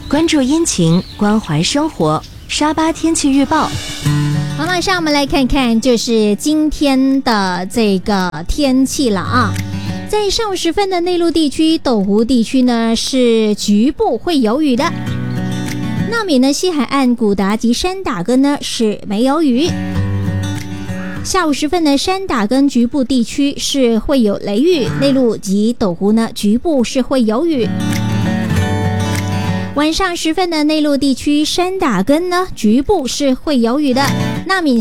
关注阴晴，关怀生活。沙巴天气预报。 好，马上我们来看看就是今天的这个天气了啊。在上午时分的内陆地区、斗湖地区呢是局部会有雨的。纳米呢西海岸、古达及山打根呢是没有雨。下午时分的山打根局部地区是会有雷雨，内陆及斗湖呢局部是会有雨。晚上时分的内陆地区山打根呢局部是会有雨的。纳米